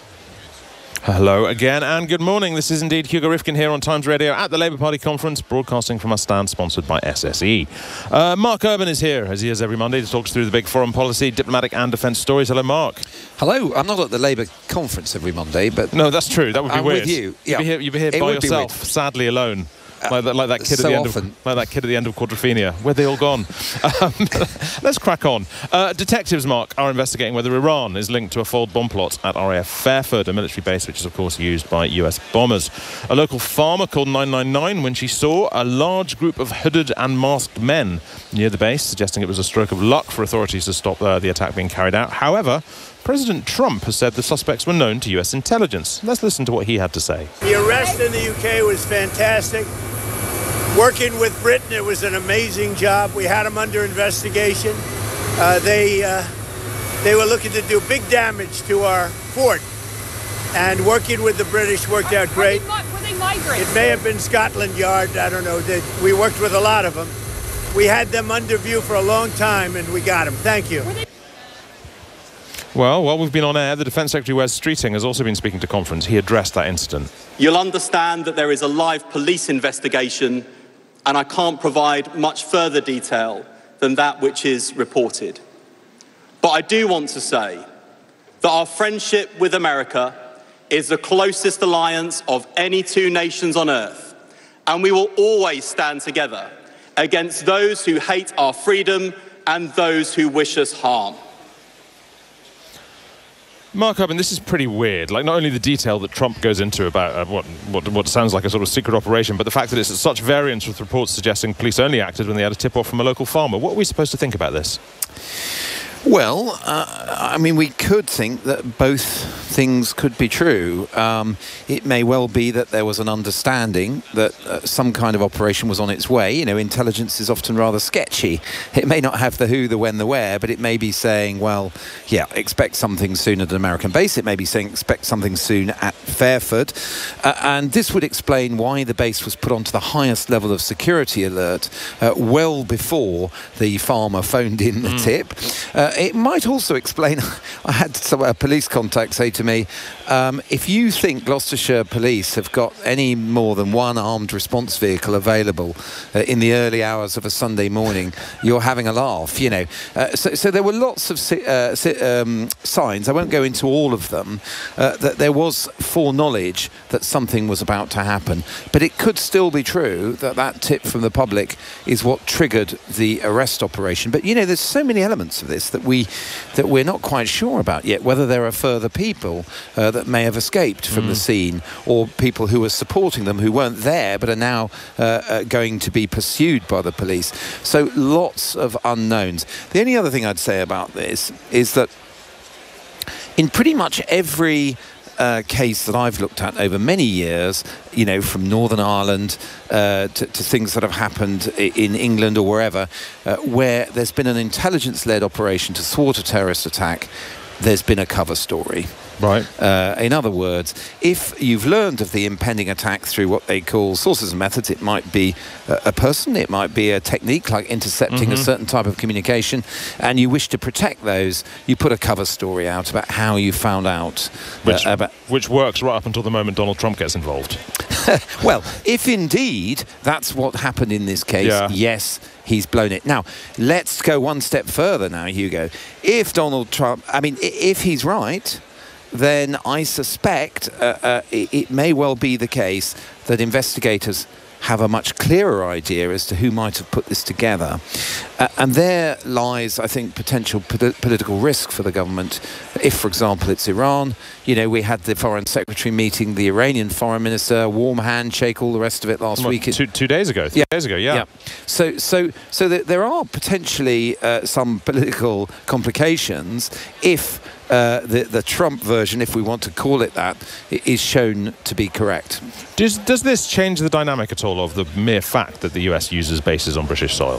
Hello again and good morning. This is indeed Hugo Rifkin here on Times Radio at the Labour Party conference, broadcasting from our stand sponsored by S S E. Uh, Mark Urban is here, as he is every Monday, to talk us through the big foreign policy, diplomatic and defence stories. Hello, Mark. Hello. I'm not at the Labour conference every Monday, but... No, that's true. That would be I'm weird. with you. You'd Yeah. be here, you'd be here by yourself, sadly alone. Like that, like that kid so at the end often. of like that kid at the end of Quadrophenia. Where they all gone? Um, let's crack on. Uh, detectives, Mark, are investigating whether Iran is linked to a failed bomb plot at R A F Fairford, a military base which is of course used by U S bombers. A local farmer called nine nine nine when she saw a large group of hooded and masked men near the base, suggesting it was a stroke of luck for authorities to stop uh, the attack being carried out. However, President Trump has said the suspects were known to U S intelligence. Let's listen to what he had to say. The arrest in the U K was fantastic. Working with Britain, it was an amazing job. We had them under investigation. Uh, they uh, they were looking to do big damage to our fort. And working with the British worked out great. Were they migrants? It may have been Scotland Yard, I don't know. They, we worked with a lot of them. We had them under view for a long time and we got them. Thank you. Well, while we've been on air, the Defence Secretary Wes Streeting has also been speaking to conference. He addressed that incident. You'll understand that there is a live police investigation, and I can't provide much further detail than that which is reported. But I do want to say that our friendship with America is the closest alliance of any two nations on earth, and we will always stand together against those who hate our freedom and those who wish us harm. Mark Urban, this is pretty weird. Like, not only the detail that Trump goes into about uh, what, what what sounds like a sort of secret operation, but the fact that it's at such variance with reports suggesting police only acted when they had a tip-off from a local farmer. What are we supposed to think about this? Well, uh, I mean, we could think that both things could be true. Um, it may well be that there was an understanding that uh, some kind of operation was on its way. You know, intelligence is often rather sketchy. It may not have the who, the when, the where, but it may be saying, well, yeah, expect something soon at an American base. It may be saying expect something soon at Fairford. Uh, and this would explain why the base was put onto the highest level of security alert uh, well before the farmer phoned in the mm. tip. Uh, It might also explain, I had some uh, police contact say to me, um, if you think Gloucestershire Police have got any more than one armed response vehicle available uh, in the early hours of a Sunday morning, you're having a laugh, you know. Uh, so, so there were lots of si- uh, si- um, signs, I won't go into all of them, uh, that there was foreknowledge that something was about to happen. But it could still be true that that tip from the public is what triggered the arrest operation. But, you know, there's so many elements of this that we that we're not quite sure about yet, whether there are further people uh, that may have escaped from mm. the scene, or people who were supporting them who weren't there but are now uh, uh, going to be pursued by the police. So lots of unknowns. The only other thing I'd say about this is that in pretty much every Uh, case that I've looked at over many years, you know, from Northern Ireland uh, to, to things that have happened in England or wherever, uh, where there's been an intelligence-led operation to thwart a terrorist attack, there's been a cover story. Right. Uh, in other words, if you've learned of the impending attack through what they call sources and methods, it might be a, a person, it might be a technique like intercepting mm-hmm. a certain type of communication, and you wish to protect those, you put a cover story out about how you found out. Which, uh, about which works right up until the moment Donald Trump gets involved. Well, if indeed that's what happened in this case, yeah. yes, he's blown it. Now, let's go one step further now, Hugo. If Donald Trump, I mean, if he's right, then I suspect uh, uh, it, it may well be the case that investigators have a much clearer idea as to who might have put this together. Uh, and there lies, I think, potential po- political risk for the government. If, for example, it's Iran, you know, we had the Foreign Secretary meeting the Iranian Foreign Minister, warm handshake, all the rest of it last well, week. Two, two days ago, three yeah. days ago, yeah. yeah. So, so, so that there are potentially uh, some political complications if Uh, the, the Trump version, if we want to call it that, is shown to be correct. Does, does this change the dynamic at all of the mere fact that the U S uses bases on British soil?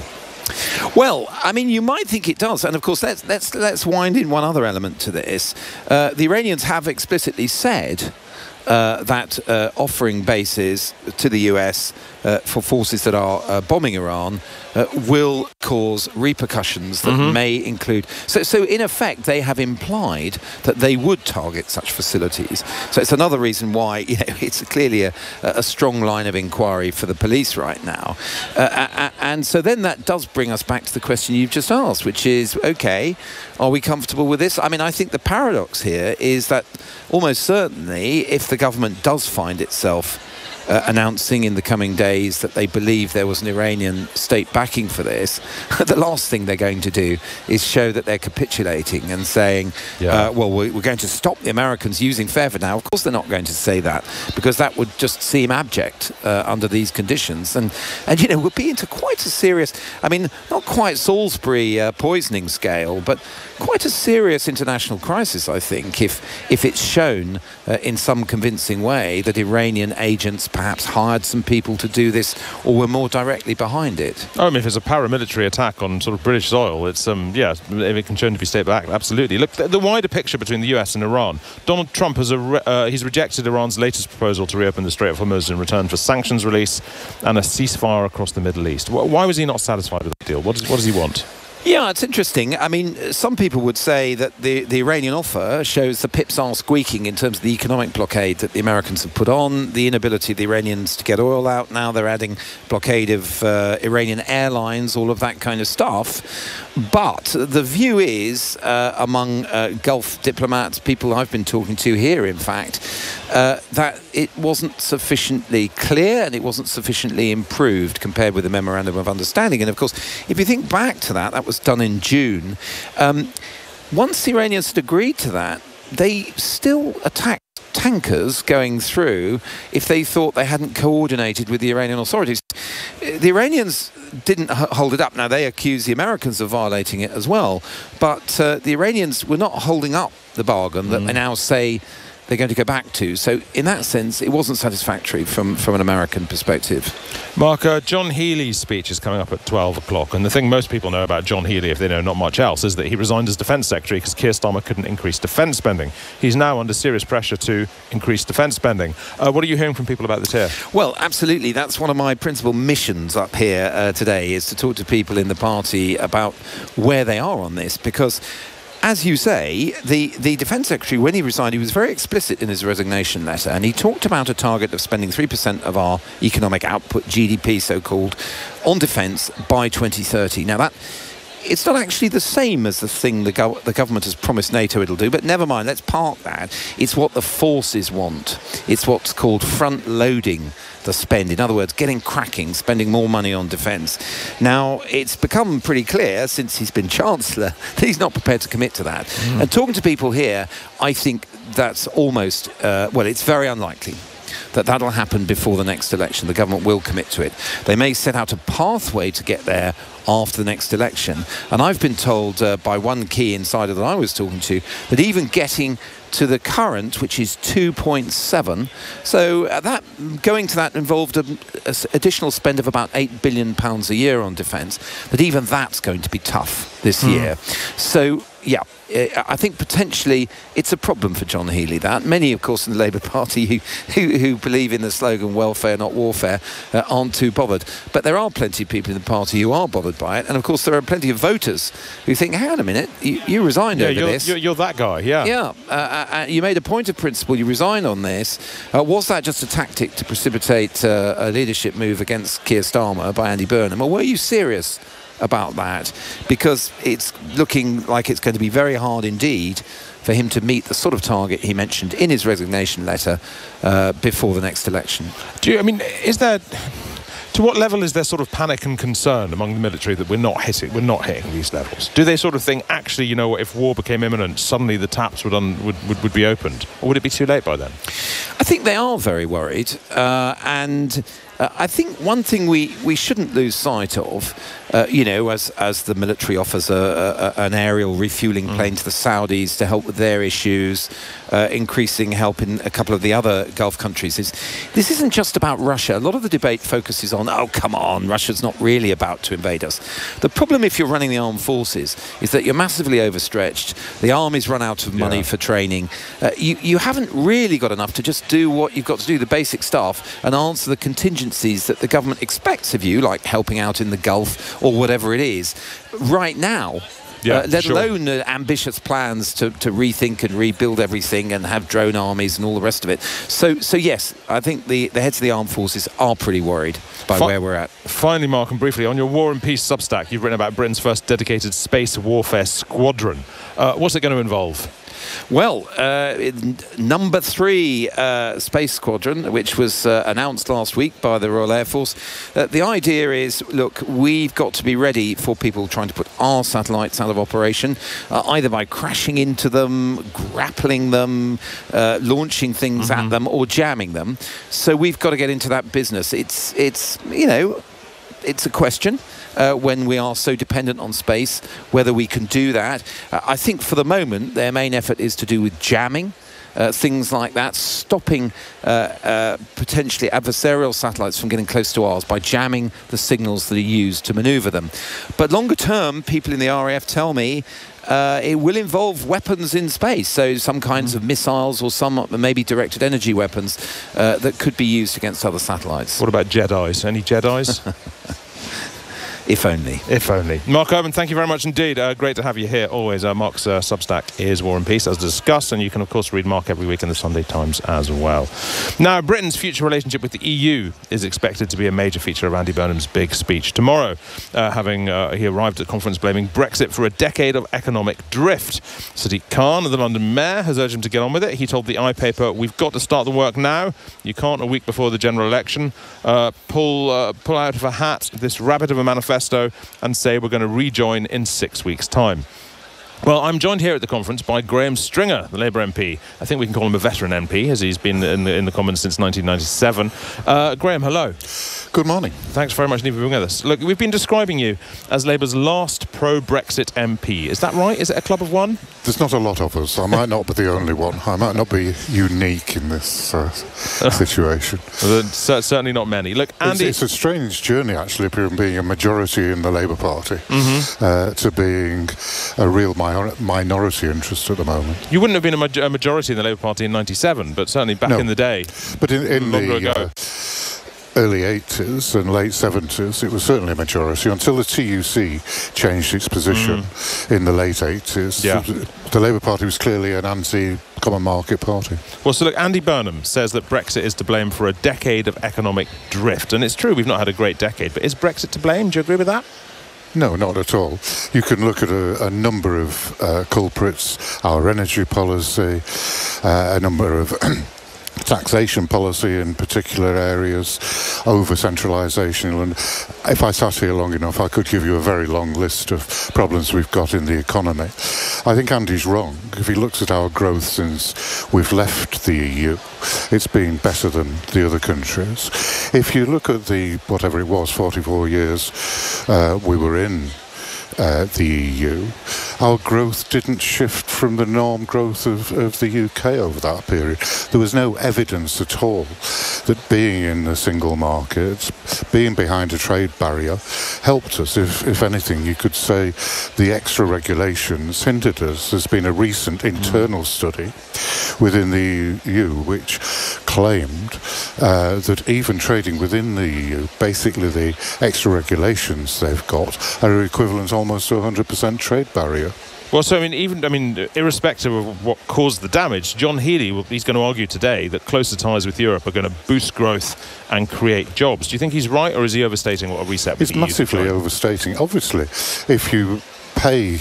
Well, I mean, you might think it does. And of course, let's, let's, let's wind in one other element to this. Uh, the Iranians have explicitly said uh, that uh, offering bases to the U S uh, for forces that are uh, bombing Iran uh, will cause repercussions that mm-hmm. may include... So, so in effect, they have implied that they would target such facilities. So it's another reason why, you know, it's clearly a, a strong line of inquiry for the police right now. Uh, and so then that does bring us back to the question you've just asked, which is, OK, are we comfortable with this? I mean, I think the paradox here is that almost certainly if the government does find itself Uh, announcing in the coming days that they believe there was an Iranian state backing for this, the last thing they're going to do is show that they're capitulating and saying, yeah. uh, well, we're going to stop the Americans using Fairford now. Of course they're not going to say that, because that would just seem abject uh, under these conditions. And, and, you know, we'll be into quite a serious, I mean, not quite Salisbury uh, poisoning scale, but quite a serious international crisis, I think, if, if it's shown uh, in some convincing way that Iranian agents perhaps hired some people to do this or were more directly behind it. Oh, I mean, if it's a paramilitary attack on sort of British soil, it's, um, yeah, if it can show to be state backed, absolutely. Look, the, the wider picture between the U S and Iran. Donald Trump has a re- uh, he's rejected Iran's latest proposal to reopen the Strait of Hormuz in return for sanctions release and a ceasefire across the Middle East. Why was he not satisfied with the deal? What does, what does he want? Yeah, it's interesting. I mean, some people would say that the, the Iranian offer shows the pips are squeaking in terms of the economic blockade that the Americans have put on, the inability of the Iranians to get oil out. Now they're adding blockade of uh, Iranian airlines, all of that kind of stuff. But the view is, uh, among uh, Gulf diplomats, people I've been talking to here, in fact, uh, that it wasn't sufficiently clear and it wasn't sufficiently improved compared with the Memorandum of Understanding. And of course, if you think back to that, that was done in June. Um, once the Iranians had agreed to that, they still attacked tankers going through if they thought they hadn't coordinated with the Iranian authorities. The Iranians didn't hold it up. Now, they accuse the Americans of violating it as well, but uh, the Iranians were not holding up the bargain that mm. they now say they're going to go back to. So in that sense, it wasn't satisfactory from, from an American perspective. Mark, uh, John Healey's speech is coming up at twelve o'clock, and the thing most people know about John Healey, if they know not much else, is that he resigned as Defence Secretary because Keir Starmer couldn't increase defence spending. He's now under serious pressure to increase defence spending. Uh, what are you hearing from people about this here? Well, absolutely. That's one of my principal missions up here uh, today, is to talk to people in the party about where they are on this, because as you say, the, the Defence Secretary, when he resigned, he was very explicit in his resignation letter, and he talked about a target of spending three percent of our economic output, G D P so-called, on defence by twenty thirty. Now, that it's not actually the same as the thing the, go- the government has promised NATO it'll do, but never mind, let's park that. It's what the forces want. It's what's called front-loading the spend. In other words, getting cracking, spending more money on defence. Now, it's become pretty clear since he's been Chancellor that he's not prepared to commit to that. Mm. And talking to people here, I think that's almost, uh, well, it's very unlikely that that'll happen before the next election. The government will commit to it. They may set out a pathway to get there after the next election. And I've been told uh, by one key insider that I was talking to that even getting to the current, which is two point seven, so uh, that going to that involved an additional spend of about eight billion pounds a year on defence, that even that's going to be tough this mm. year. So, yeah, I think potentially it's a problem for John Healey, that. Many, of course, in the Labour Party who, who, who believe in the slogan welfare, not warfare, uh, aren't too bothered. But there are plenty of people in the party who are bothered by it. And, of course, there are plenty of voters who think, hang on a minute, you, you resigned yeah, over you're, this. You're, you're that guy, yeah. Yeah. Uh, uh, you made a point of principle, you resigned on this. Uh, was that just a tactic to precipitate uh, a leadership move against Keir Starmer by Andy Burnham? Or were you serious about that? Because it's looking like it's going to be very hard indeed for him to meet the sort of target he mentioned in his resignation letter uh, before the next election. Do you, I mean, is there... To what level is there sort of panic and concern among the military that we're not hitting, we're not hitting these levels? Do they sort of think, actually, you know what, if war became imminent, suddenly the taps would, un, would, would, would be opened? Or would it be too late by then? I think they are very worried. Uh, and uh, I think one thing we, we shouldn't lose sight of, uh, you know, as, as the military offers a, a, an aerial refuelling plane mm. to the Saudis to help with their issues, uh, increasing help in a couple of the other Gulf countries, is this isn't just about Russia. A lot of the debate focuses on, oh, come on, Russia's not really about to invade us. The problem if you're running the armed forces is that you're massively overstretched. The army's run out of money yeah. for training. Uh, you, you haven't really got enough to just do what you've got to do, the basic stuff, and answer the contingencies that the government expects of you, like helping out in the Gulf or whatever it is, right now. Yeah, uh, let sure. alone uh, ambitious plans to, to rethink and rebuild everything and have drone armies and all the rest of it. So, so yes, I think the, the heads of the armed forces are pretty worried by Fi- where we're at. Finally, Mark, and briefly, on your War and Peace Substack, you've written about Britain's first dedicated space warfare squadron. Uh, what's it going to involve? Well, uh, number three uh, space squadron, which was uh, announced last week by the Royal Air Force. Uh, the idea is, look, we've got to be ready for people trying to put our satellites out of operation, uh, either by crashing into them, grappling them, uh, launching things mm-hmm. at them, or jamming them. So we've got to get into that business. It's, it's you know, it's a question. Uh, when we are so dependent on space, whether we can do that. Uh, I think for the moment, their main effort is to do with jamming, uh, things like that, stopping uh, uh, potentially adversarial satellites from getting close to ours by jamming the signals that are used to manoeuvre them. But longer term, people in the R A F tell me Uh, it will involve weapons in space, so some kinds mm. of missiles or some maybe directed energy weapons uh, that could be used against other satellites. What about Jedis? Any Jedis? if only. If only. Mark Urban, thank you very much indeed. Uh, great to have you here always. Uh, Mark's uh, Substack is War and Peace, as discussed, and you can, of course, read Mark every week in the Sunday Times as well. Now, Britain's future relationship with the E U is expected to be a major feature of Andy Burnham's big speech tomorrow, uh, having uh, he arrived at the conference blaming Brexit for a decade of economic drift. Sadiq Khan, the London mayor, has urged him to get on with it. He told the iPaper, "We've got to start the work now. You can't, a week before the general election, uh, pull uh, pull out of a hat this rabbit of a manifesto and say we're going to rejoin in six weeks' time." Well, I'm joined here at the conference by Graham Stringer, the Labour M P. I think we can call him a veteran M P, as he's been in the, in the Commons since nineteen ninety-seven. Uh, Graham, hello. Good morning. Thanks very much for being with us. Look, we've been describing you as Labour's last pro-Brexit M P. Is that right? Is it a club of one? There's not a lot of us. I might not be the only one. I might not be unique in this uh, situation. Well, certainly not many. Look, Andy... It's, it's a strange journey, actually, from being a majority in the Labour Party mm-hmm. uh, to being a real minor minority interest at the moment. You wouldn't have been a, ma a majority in the Labour Party in ninety-seven, but certainly back no. in the day. But in, in longer the... ago. Uh, early eighties and late seventies, it was certainly a majority until the T U C changed its position mm. in the late eighties. Yeah. The, the Labour Party was clearly an anti-common market party. Well, so look, Andy Burnham says that Brexit is to blame for a decade of economic drift. And it's true, we've not had a great decade, but is Brexit to blame? Do you agree with that? No, not at all. You can look at a, a number of uh, culprits, our energy policy, uh, a number of taxation policy in particular areas, over-centralisation. And if I sat here long enough, I could give you a very long list of problems we've got in the economy. I think Andy's wrong. If he looks at our growth since we've left the E U, it's been better than the other countries. If you look at the, whatever it was, forty-four years uh, we were in Uh, the E U, our growth didn't shift from the norm growth of, of the U K over that period. There was no evidence at all that being in the single market, being behind a trade barrier, helped us. If, if anything, you could say the extra regulations hindered us. There's been a recent internal study within the E U which claimed uh, that even trading within the E U, basically the extra regulations they've got are equivalent almost to a one hundred percent trade barrier. Well, so I mean, even I mean, irrespective of what caused the damage, John Healey, he's going to argue today that closer ties with Europe are going to boost growth and create jobs. Do you think he's right, or is he overstating what a reset with He's massively overstating. Obviously, if you pay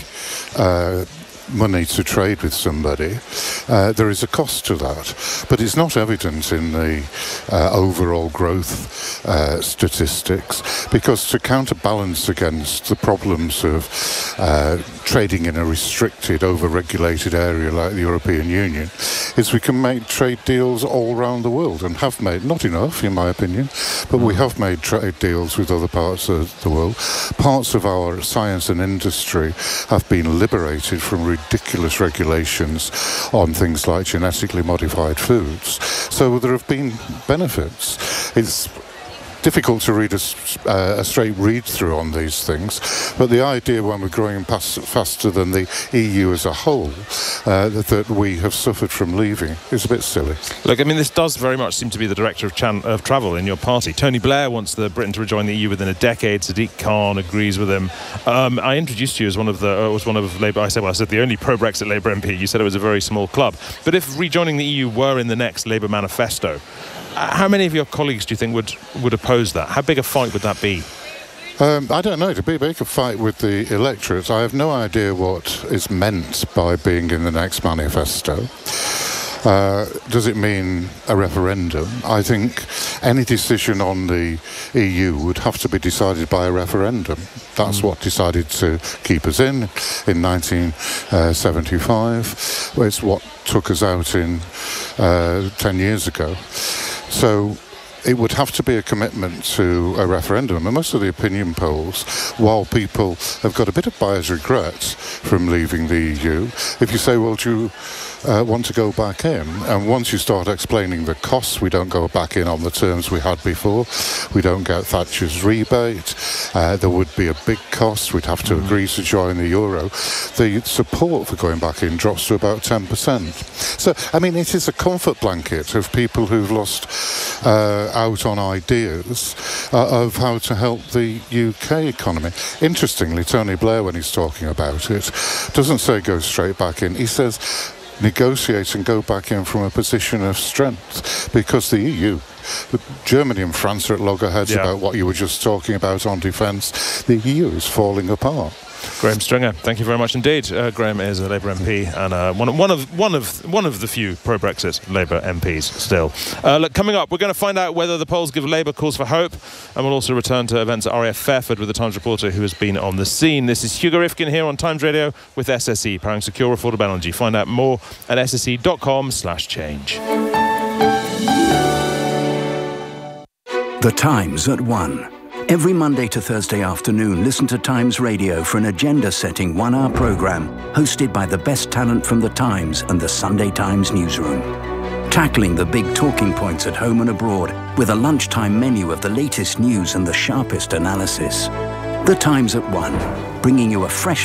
uh, money to trade with somebody, uh, there is a cost to that, but it's not evident in the uh, overall growth uh, statistics, because to counterbalance against the problems of uh, trading in a restricted, over-regulated area like the European Union is we can make trade deals all around the world, and have made, not enough in my opinion, but we have made trade deals with other parts of the world. Parts of our science and industry have been liberated from ridiculous regulations on things like genetically modified foods. So there have been benefits. It's difficult to read a, uh, a straight read-through on these things, but the idea when we're growing past, faster than the E U as a whole, uh, that, that we have suffered from leaving, is a bit silly. Look, I mean, this does very much seem to be the director of, chan of travel in your party. Tony Blair wants the Britain to rejoin the E U within a decade. Sadiq Khan agrees with him. Um, I introduced you as one of the, uh, was one of Labour, I said, well, I said the only pro-Brexit Labour M P. You said it was a very small club. But if rejoining the E U were in the next Labour manifesto, how many of your colleagues do you think would, would oppose that? How big a fight would that be? Um, I don't know. It'd be a big fight with the electorate. I have no idea what is meant by being in the next manifesto. Uh, does it mean a referendum? I think any decision on the E U would have to be decided by a referendum. That's mm. what decided to keep us in in nineteen seventy-five. It's what took us out in uh, ten years ago. So it would have to be a commitment to a referendum. And most of the opinion polls, while people have got a bit of buyer's regret from leaving the E U, if you say, well, do you uh, want to go back in? And once you start explaining the costs, we don't go back in on the terms we had before. We don't get Thatcher's rebate. Uh, there would be a big cost. We'd have to agree to join the euro. The support for going back in drops to about ten percent. So, I mean, it is a comfort blanket of people who've lost uh, out on ideas uh, of how to help the U K economy. Interestingly, Tony Blair, when he's talking about it, doesn't say go straight back in. He says negotiate and go back in from a position of strength, because the E U, Germany and France are at loggerheads yeah. about what you were just talking about on defence. The E U is falling apart. Graham Stringer, thank you very much indeed. Uh, Graham is a Labour M P and uh, one, one of one of one of the few pro-Brexit Labour M Ps still. Uh, look, coming up, we're going to find out whether the polls give Labour cause for hope, and we'll also return to events at R A F Fairford with the Times reporter who has been on the scene. This is Hugo Rifkin here on Times Radio with S S E, powering secure, affordable energy. Find out more at s s e dot com slash change. The Times at one. Every Monday to Thursday afternoon, listen to Times Radio for an agenda-setting one-hour programme hosted by the best talent from The Times and the Sunday Times newsroom. Tackling the big talking points at home and abroad with a lunchtime menu of the latest news and the sharpest analysis. The Times at one, bringing you a fresh